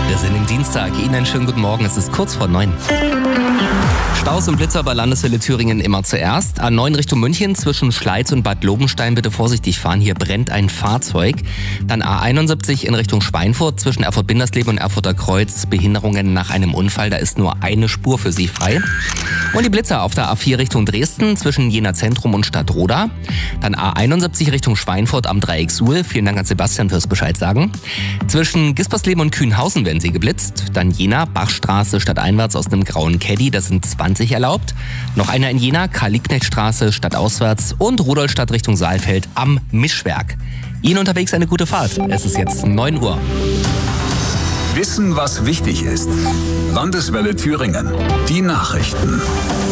Wir sind im Dienstag. Ihnen einen schönen guten Morgen. Es ist kurz vor 9. Staus und Blitzer bei Landeswelle Thüringen immer zuerst. A9 Richtung München zwischen Schleiz und Bad Lobenstein bitte vorsichtig fahren. Hier brennt ein Fahrzeug. Dann A71 in Richtung Schweinfurt zwischen Erfurt-Bindersleben und Erfurter Kreuz. Behinderungen nach einem Unfall. Da ist nur eine Spur für Sie frei. Und die Blitzer auf der A4 Richtung Dresden zwischen Jena Zentrum und Stadtroda. Dann A71 Richtung Schweinfurt am Dreieck Suhl. Vielen Dank an Sebastian fürs Bescheid sagen. Zwischen Gispersleben und Kühnhausen werden Sie geblitzt. Dann Jena, Bachstraße stadteinwärts aus einem grauen Caddy. Das sind 20 erlaubt. Noch einer in Jena, Karl-Liebknecht-Straße stadtauswärts und Rudolstadt Richtung Saalfeld am Mischwerk. Ihnen unterwegs eine gute Fahrt. Es ist jetzt 9 Uhr. Wissen, was wichtig ist. Landeswelle Thüringen. Die Nachrichten.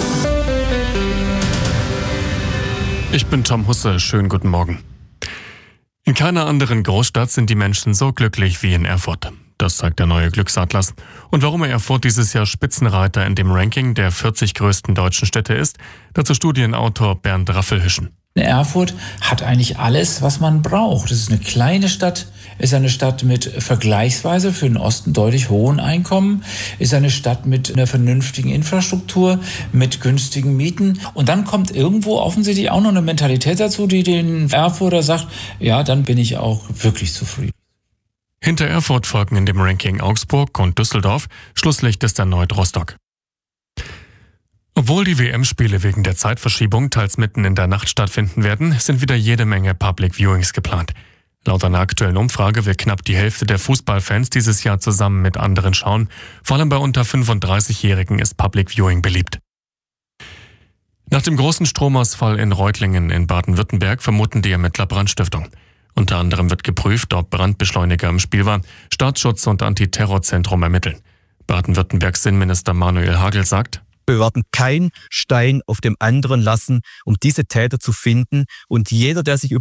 Ich bin Tom Husse. Schönen guten Morgen. In keiner anderen Großstadt sind die Menschen so glücklich wie in Erfurt. Das zeigt der neue Glücksatlas. Und warum Erfurt dieses Jahr Spitzenreiter in dem Ranking der 40 größten deutschen Städte ist, dazu Studienautor Bernd Raffelhüschen. Erfurt hat eigentlich alles, was man braucht. Es ist eine kleine Stadt, ist eine Stadt mit vergleichsweise für den Osten deutlich hohen Einkommen, ist eine Stadt mit einer vernünftigen Infrastruktur, mit günstigen Mieten. Und dann kommt irgendwo offensichtlich auch noch eine Mentalität dazu, die den Erfurter sagt, ja, dann bin ich auch wirklich zufrieden. Hinter Erfurt folgen in dem Ranking Augsburg und Düsseldorf. Schlusslicht ist erneut Rostock. Obwohl die WM-Spiele wegen der Zeitverschiebung teils mitten in der Nacht stattfinden werden, sind wieder jede Menge Public Viewings geplant. Laut einer aktuellen Umfrage will knapp die Hälfte der Fußballfans dieses Jahr zusammen mit anderen schauen. Vor allem bei unter 35-Jährigen ist Public Viewing beliebt. Nach dem großen Stromausfall in Reutlingen in Baden-Württemberg vermuten die Ermittler Brandstiftung. Unter anderem wird geprüft, ob Brandbeschleuniger im Spiel war. Staatsschutz und Antiterrorzentrum ermitteln. Baden-Württembergs Innenminister Manuel Hagel sagt: Wir werden keinen Stein auf dem anderen lassen, um diese Täter zu finden. Und jeder, der sich über